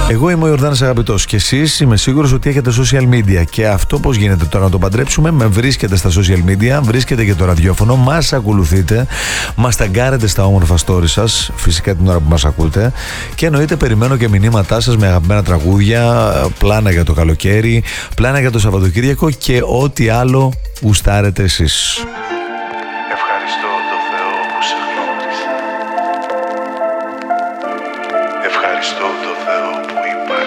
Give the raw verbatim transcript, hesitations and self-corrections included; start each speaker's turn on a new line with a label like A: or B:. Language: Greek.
A: Εγώ είμαι ο Ιορδάνης Αγαπητός και εσείς είμαι σίγουρος ότι έχετε social media. Και αυτό πώς γίνεται τώρα να το παντρέψουμε? Με βρίσκετε στα social media, βρίσκετε και το ραδιόφωνο, μας ακολουθείτε, μας ταγκάρετε στα όμορφα stories σας, φυσικά την ώρα που μας ακούτε. Και εννοείται περιμένω και μηνύματά σας με αγαπημένα τραγούδια, πλάνα για το καλοκαίρι, πλάνα για το Σαββατοκύριακο και ό,τι άλλο γουστάρετε εσείς.
B: Ευχαριστώ το Θεό που σε γνώρισα. Ευχαριστώ το Θεό που